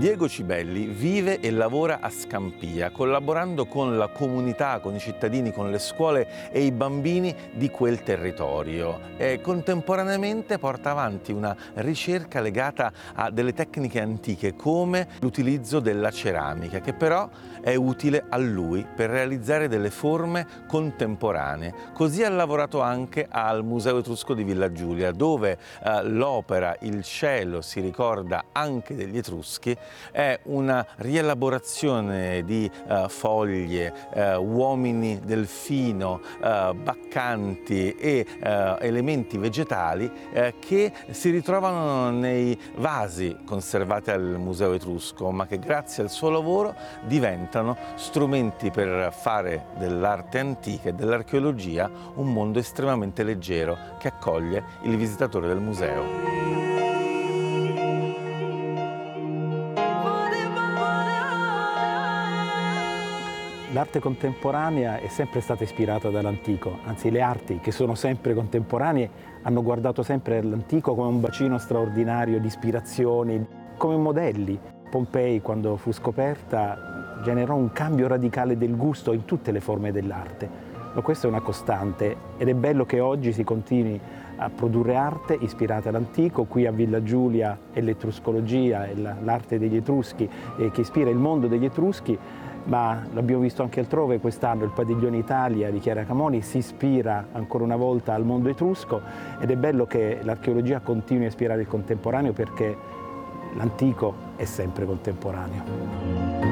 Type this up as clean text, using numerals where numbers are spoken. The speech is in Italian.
Diego Cibelli vive e lavora a Scampia, collaborando con la comunità, con i cittadini, con le scuole e i bambini di quel territorio. E contemporaneamente porta avanti una ricerca legata a delle tecniche antiche, come l'utilizzo della ceramica, che però è utile a lui per realizzare delle forme contemporanee. Così ha lavorato anche al Museo Etrusco di Villa Giulia, dove l'opera Il cielo si ricorda anche degli Etruschi è una rielaborazione di foglie, uomini delfino, baccanti e elementi vegetali che si ritrovano nei vasi conservati al Museo Etrusco, ma che grazie al suo lavoro diventano strumenti per fare dell'arte antica e dell'archeologia un mondo estremamente leggero che accoglie il visitatore del museo. L'arte contemporanea è sempre stata ispirata dall'antico, anzi le arti che sono sempre contemporanee hanno guardato sempre all'antico come un bacino straordinario di ispirazioni, come modelli. Pompei, quando fu scoperta, generò un cambio radicale del gusto in tutte le forme dell'arte. Ma questa è una costante ed è bello che oggi si continui a produrre arte ispirata all'antico. Qui a Villa Giulia è l'etruscologia, è l'arte degli Etruschi che ispira il mondo degli Etruschi, ma l'abbiamo visto anche altrove quest'anno, il Padiglione Italia di Chiara Camoni si ispira ancora una volta al mondo etrusco ed è bello che l'archeologia continui a ispirare il contemporaneo perché l'antico è sempre contemporaneo.